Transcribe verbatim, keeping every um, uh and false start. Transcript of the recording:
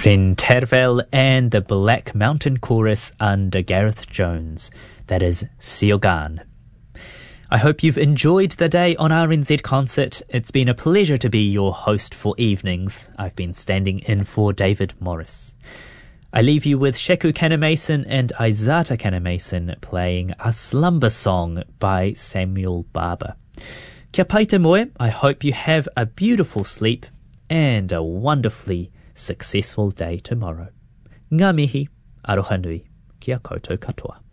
Bryn Terfel and the Black Mountain Chorus under Gareth Jones. That is Siogan. I hope you've enjoyed the day on R N Z Concert. It's been a pleasure to be your host for evenings. I've been standing in for David Morris. I leave you with Sheku Kanemason and Aizata Kanemason playing A Slumber Song by Samuel Barber. Kia pai te moe, I hope you have a beautiful sleep and a wonderfully successful day tomorrow. Ngā mihi, aroha nui, kia koutou katoa.